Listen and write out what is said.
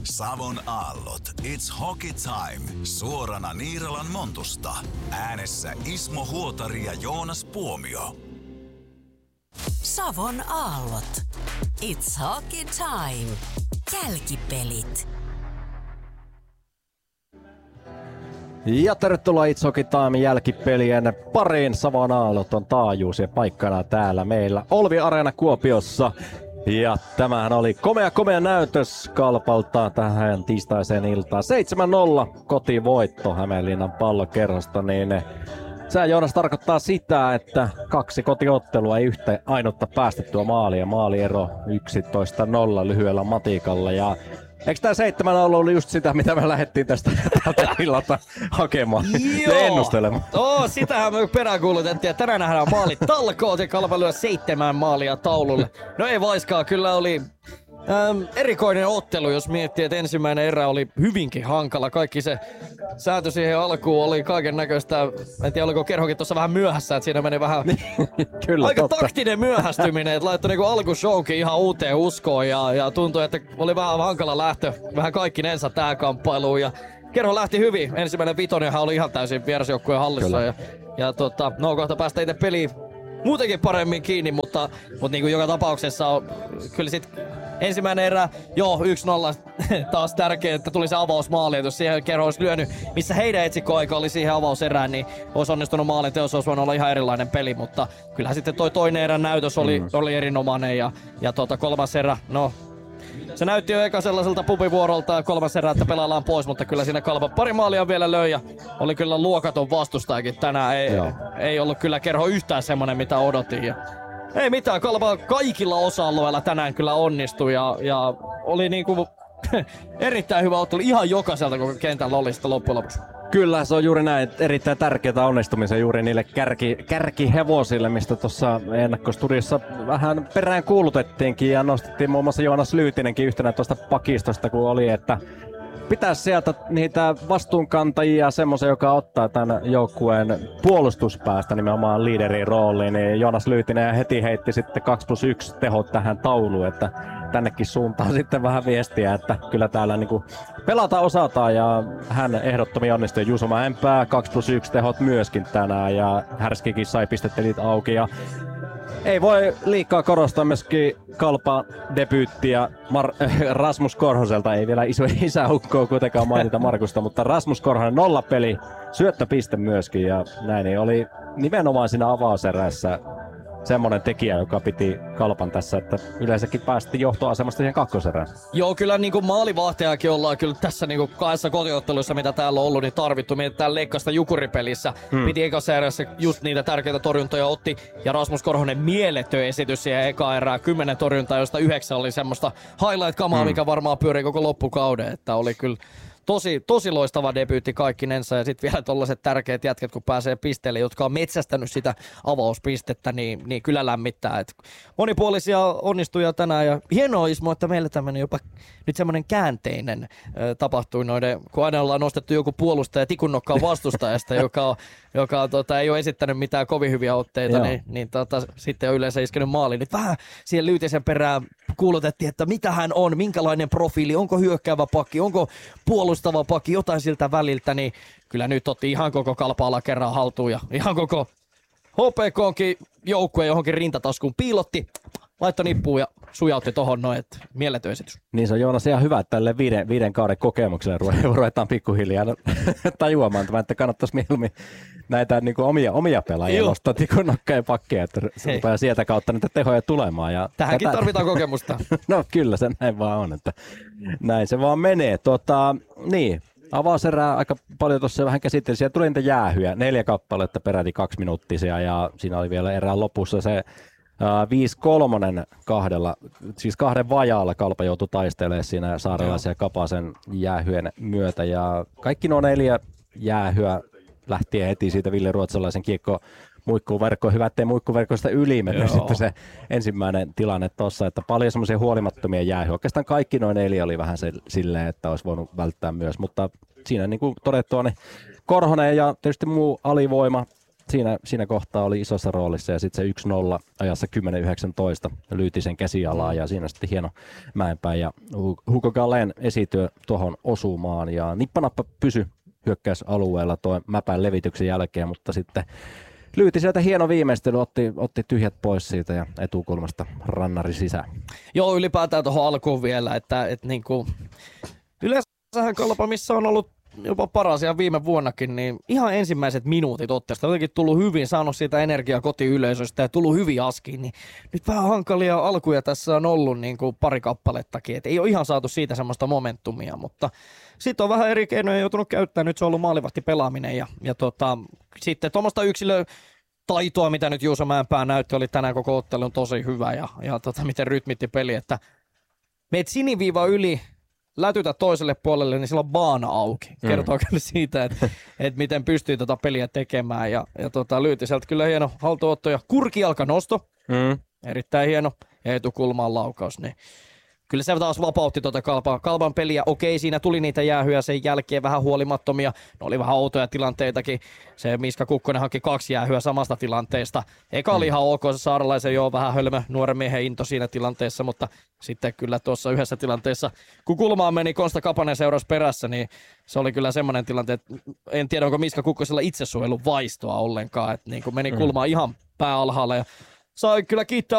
Savon aallot. It's hockey time. Suorana Niiralan Montusta. Äänessä Ismo Huotari ja Joonas Puomio. Savon aallot. It's hockey time. Jälkipelit. Ja tervetuloa It's Hockey Time jälkipelien pariin. Savon aallot on taajuus ja paikkana täällä meillä Olvi Areena Kuopiossa. Ja tämähän oli komea näytös Kalpalta tähän tiistaiseen iltaan. 7-0 kotivoitto Hämeenlinnan Pallokerhosta, niin se Joonas tarkoittaa sitä, että 2 kotiottelua ei yhtä ainutta päästettyä maalia. Maaliero 11-0 lyhyellä matikalla. Ja eikö tää 7 ollut just sitä, mitä me lähdettiin tästä tältä illalta hakemaan ja ennustelemaan? Sitähän me peräänkuulutettiin, että tänään nähdään maalit talkoot ja Kalpa lyö 7 maalia taululle. No ei vaiskaan, kyllä oli erikoinen ottelu, jos miettii, että ensimmäinen erä oli hyvinkin hankala. Kaikki se säätö siihen alkuun oli kaiken näköistä. En tiedä, oliko Kerhokin tuossa vähän myöhässä, että siinä meni vähän Kyllä, aika totta. taktinen myöhästyminen, että laittoi niinku alkushowkin ihan uuteen uskoon ja tuntui, että oli vähän hankala lähtö vähän kaikkinensa tähän kamppailuun. Ja Kerho lähti hyvin. Ensimmäinen vitonenhan oli ihan täysin vierasjoukkueen hallissa. No kohta päästä itse peliin muutenkin paremmin kiinni, mutta niin kuin joka tapauksessa on kyllä sit ensimmäinen erä, 1-0 taas tärkeä, että tuli se avausmaali, että jos siihen Kerho olisi lyönyt, missä heidän etsikkoaika oli siihen avauserään, niin olisi onnistunut maalin teos, olisi voinut olla ihan erilainen peli, mutta kyllähän sitten toi toinen erän näytös oli erinomainen ja kolmas erä, no se näytti jo eka sellaiselta pubivuorolta ja kolmas erä, että pelaillaan pois, mutta kyllä siinä Kalpa pari maalia vielä löi ja oli kyllä luokaton vastustajakin tänään. Ei ollut kyllä Kerho yhtään semmonen, mitä odotin. Ja ei mitään, Kalpa kaikilla osa-alueilla tänään kyllä onnistui ja oli niinku erittäin hyvä ottelu ihan jokaiselta, koko kentällä oli sitä loppujen lopuksi. Kyllä, se on juuri näin. Erittäin tärkeää onnistumisen juuri niille kärkihevosille, mistä tuossa ennakkostudiossa vähän perään kuulutettiinkin ja nostettiin muun muassa Joonas Lyytinenkin yhtenä tuosta pakistosta, kun oli, että pitäisi sieltä niitä vastuunkantajia, semmoisen, joka ottaa tämän joukkueen puolustuspäästä nimenomaan liiderin rooliin, niin Joonas Lyytinen heti heitti sitten 2+1 tehot tähän tauluun, että tännekin suuntaan sitten vähän viestiä, että kyllä täällä niinku pelata osataan ja hän ehdottomia onnistui. Juuso Mäenpää 2+1 tehot myöskin tänään ja Härskikin sai pistetelit auki ja ei voi liikaa korostaa myöskin Kalpan debyyttiä Rasmus Korhoselta. Ei vielä isäukkoa kuitenkaan mainita Markusta, mutta Rasmus Korhonen 0 peli, syöttöpiste myöskin ja näin niin oli nimenomaan siinä avauserässä semmoinen tekijä, joka piti Kalpan tässä, että yleensäkin päästiin johtoasemasta siihen kakkoserään. Joo, kyllä niin kuin maalivahtajakin ollaan kyllä tässä niin kuin 2 kotiotteluissa, mitä täällä on ollut, niin tarvittu. Mietitään Leikkasta Jukuripelissä. Piti ekassa erässä just niitä tärkeitä torjuntoja otti. Ja Rasmus Korhonen mieletön esitys siihen eka erään. 10 torjuntaa, josta 9 oli semmoista highlight-kamaa, mikä varmaan pyörii koko loppukauden. Että oli kyllä tosi loistava debyytti kaikkinensa ja sitten vielä tollaiset tärkeät jätket, kun pääsee pisteelle, jotka on metsästänyt sitä avauspistettä, niin kyllä lämmittää. Et monipuolisia onnistuja tänään ja hienoa Ismo, että meillä tämmöinen jopa nyt semmoinen käänteinen tapahtui noiden, kun aina ollaan nostettu joku puolustaja tikunnokkaan vastustajasta, joka ei ole esittänyt mitään kovin hyviä otteita, niin sitten on yleensä iskenyt maaliin. Nyt vähän siihen Lyytisen perään kuulutettiin, että mitä hän on, minkälainen profiili, onko hyökkäävä pakki, onko puolustava pakki, jotain siltä väliltä, niin kyllä nyt otti ihan koko Kalpa kerran haltuun ja ihan koko HPK:nkin joukkue johonkin rintataskuun piilotti, laittoi nippuun ja sujautti tohon noin, että mieletön esitys. Niin se on Joonas ihan hyvä, että tälle 5 kauden kokemukselle ruvetaan pikkuhiljaa tajuamaan tämän, että kannattaisi mieluummin näitä niin kuin omia pelaajia nostaa tikunnokkaan ja pakkeja, että rupeaa sieltä kautta niitä tehoja tulemaan. Ja tähänkin tarvitaan kokemusta. No kyllä se näin vaan on, että näin se vaan menee. Niin, avauserää aika paljon tuossa vähän käsittelin. Siellä tuli niitä jäähyjä, 4 kappaletta peräti 2-minuuttisia ja siinä oli vielä erään lopussa se 5-3 siis 2 vajaalla Kalpa joutui taistelemaan siinä Saarelaisen ja Kapasen jäähyen myötä ja kaikki nuo 4 jäähyä lähtien heti siitä Ville Ruotsalaisen kiekko muikkuverkkoon. Hyvä, ettei muikkuverkosta yli mennyt sitten se ensimmäinen tilanne tuossa, että paljon semmoisia huolimattomia jäähyä. Oikeastaan kaikki noin 4 oli vähän silleen, että olisi voinut välttää myös, mutta siinä niin kuin todettua, niin Korhonen ja tietysti muu alivoima siinä kohtaa oli isossa roolissa ja sitten se 1-0 ajassa 10-19 lyyti sen käsialaa ja siinä sitten hieno Mäenpään ja Hugo Galén esityö tuohon osumaan ja nippanappa pysy hyökkäysalueella tuo Mäpän levityksen jälkeen, mutta sitten lyyti sieltä hieno viimeistely, otti tyhjät pois siitä ja etukulmasta rannari sisään. Joo, ylipäätään tuohon alkuun vielä, että niinku, yleensähän Kalpa, missä on ollut jopa paras ja viime vuonnakin, niin ihan ensimmäiset minuutit otteesta on jotenkin tullut hyvin, saanut siitä energiaa kotiyleisöstä ja tullut hyvin askiin, niin nyt vähän hankalia alkuja tässä on ollut niin kuin pari kappalettakin, että ei ole ihan saatu siitä semmoista momentumia, mutta sitten on vähän eri keinoja joutunut käyttämään, nyt se on ollut maalivahti pelaaminen ja sitten tuommoista yksilötaitoa, mitä nyt Juuso Mäenpää näytti, oli tänään koko ottelun tosi hyvä ja miten rytmitti peli, että meet siniviiva yli, lätytä toiselle puolelle, niin sillä on baana auki. Kertoo kyllä siitä, että miten pystyy tätä peliä tekemään. Ja lyyti sieltä kyllä hieno haltuotto ja kurkijalkanosto. Erittäin hieno. Ja etukulmaan laukaus. Niin kyllä se taas vapautti Kalpan peliä. Okei, siinä tuli niitä jäähyjä sen jälkeen vähän huolimattomia. Ne oli vähän outoja tilanteitakin. Se Miska Kukkonen haki 2 jäähyä samasta tilanteesta. Eka oli ihan ok, se Saaralaisen vähän hölmö nuoren miehen into siinä tilanteessa, mutta sitten kyllä tuossa yhdessä tilanteessa, kun kulmaan meni Konsta Kapanen seurasi perässä, niin se oli kyllä semmoinen tilanne, että en tiedä, onko Miska Kukkosella itsesuojelun vaistoa ollenkaan, että niin kun meni kulmaan ihan pää alhaalla ja sai kyllä kiittää